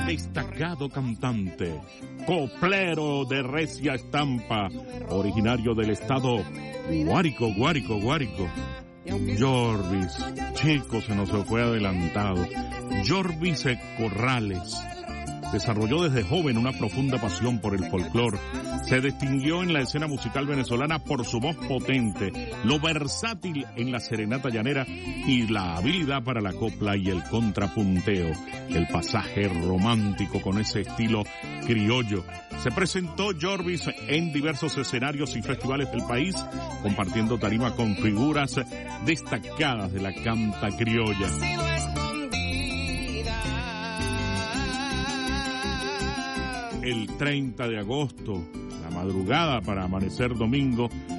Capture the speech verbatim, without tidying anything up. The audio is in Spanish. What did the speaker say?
destacado cantante, coplero de recia estampa, originario del estado Guárico, Guárico, Guárico. Jorvis, chico, se nos fue adelantado. Jorvis Corrales desarrolló desde joven una profunda pasión por el folclore. Se distinguió en la escena musical venezolana por su voz potente, lo versátil en la serenata llanera y la habilidad para la copla y el contrapunteo, el pasaje romántico con ese estilo criollo. Se presentó Jorvis en diversos escenarios y festivales del país, compartiendo tarima con figuras destacadas de la canta criolla. El treinta de agosto, la madrugada para amanecer domingo,